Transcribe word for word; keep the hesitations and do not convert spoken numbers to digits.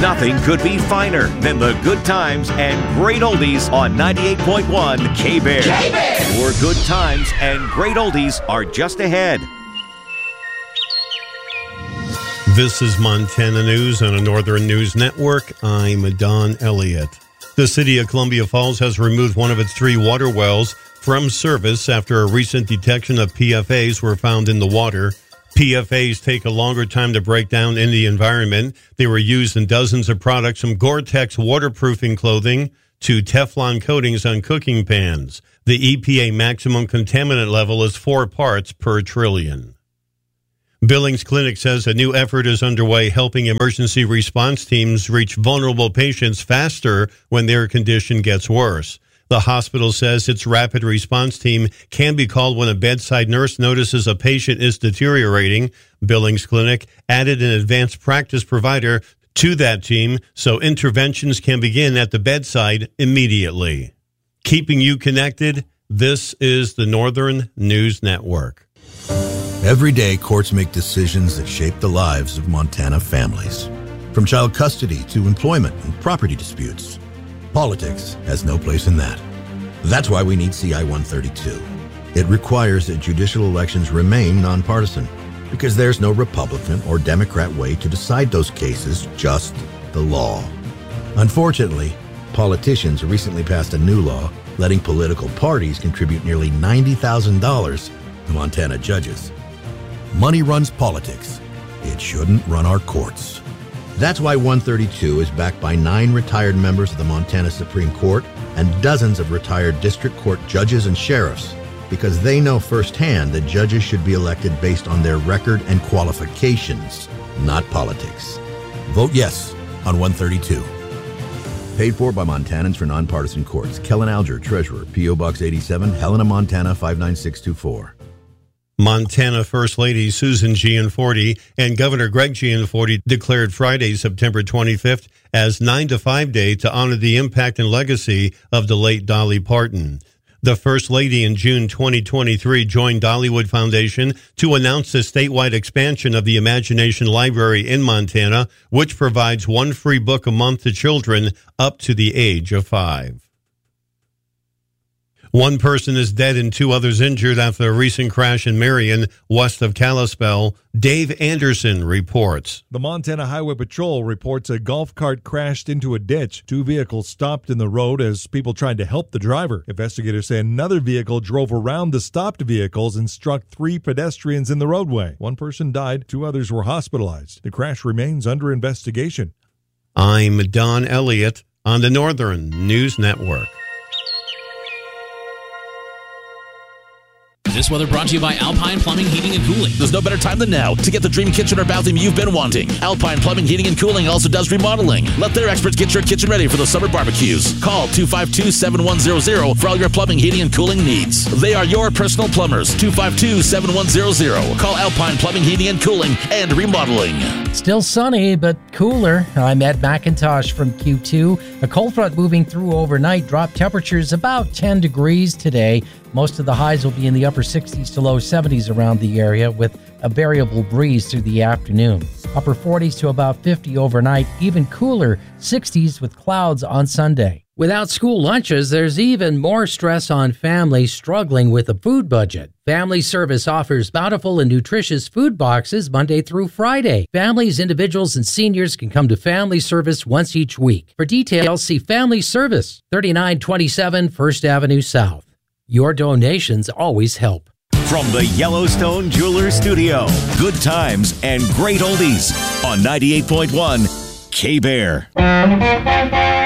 Nothing could be finer than the good times and great oldies on ninety-eight point one K-Bear. K-Bear. Your good times and great oldies are just ahead. This is Montana News on a Northern News Network. I'm Don Elliott. The city of Columbia Falls has removed one of its three water wells from service after a recent detection of P F As were found in the water. P F As take a longer time to break down in the environment. They were used in dozens of products, from Gore-Tex waterproofing clothing to Teflon coatings on cooking pans. The E P A maximum contaminant level is four parts per trillion. Billings Clinic says a new effort is underway helping emergency response teams reach vulnerable patients faster when their condition gets worse. The hospital says its rapid response team can be called when a bedside nurse notices a patient is deteriorating. Billings Clinic added an advanced practice provider to that team so interventions can begin at the bedside immediately. Keeping you connected, this is the Northern News Network. Every day, courts make decisions that shape the lives of Montana families. From child custody to employment and property disputes, politics has no place in that. That's why we need C I one thirty-two. It requires that judicial elections remain nonpartisan, because there's no Republican or Democrat way to decide those cases, just the law. Unfortunately, politicians recently passed a new law letting political parties contribute nearly ninety thousand dollars to Montana judges. Money runs politics. It shouldn't run our courts. That's why one thirty-two is backed by nine retired members of the Montana Supreme Court and dozens of retired district court judges and sheriffs, because they know firsthand that judges should be elected based on their record and qualifications, not politics. Vote yes on one thirty-two. Paid for by Montanans for Nonpartisan Courts. Kellen Alger, Treasurer, P O Box eighty-seven, Helena, Montana five nine six two four. Montana First Lady Susan Gianforte and Governor Greg Gianforte declared Friday, September twenty-fifth, as nine to five Day to honor the impact and legacy of the late Dolly Parton. The First Lady in June twenty twenty-three joined Dollywood Foundation to announce the statewide expansion of the Imagination Library in Montana, which provides one free book a month to children up to the age of five. One person is dead and two others injured after a recent crash in Marion, west of Kalispell. Dave Anderson reports. The Montana Highway Patrol reports a golf cart crashed into a ditch. Two vehicles stopped in the road as people tried to help the driver. Investigators say another vehicle drove around the stopped vehicles and struck three pedestrians in the roadway. One person died, two others were hospitalized. The crash remains under investigation. I'm Don Elliott on the Northern News Network. This weather brought to you by Alpine Plumbing, Heating, and Cooling. There's no better time than now to get the dream kitchen or bathroom you've been wanting. Alpine Plumbing, Heating, and Cooling also does remodeling. Let their experts get your kitchen ready for the summer barbecues. Call two five two, seven one zero zero for all your plumbing, heating, and cooling needs. They are your personal plumbers. two five two, seven one zero zero. Call Alpine Plumbing, Heating, and Cooling and Remodeling. Still sunny, but cooler. I'm Ed McIntosh from Q two. A cold front moving through overnight dropped temperatures about ten degrees today. Most of the highs will be in the upper sixties to low seventies around the area, with a variable breeze through the afternoon. Upper forties to about fifty overnight, even cooler sixties with clouds on Sunday. Without school lunches, there's even more stress on families struggling with a food budget. Family Service offers bountiful and nutritious food boxes Monday through Friday. Families, individuals, and seniors can come to Family Service once each week. For details, see Family Service, thirty-nine twenty-seven First Avenue South. Your donations always help. From the Yellowstone Jewelers Studio, good times and great oldies on ninety-eight point one K-Bear.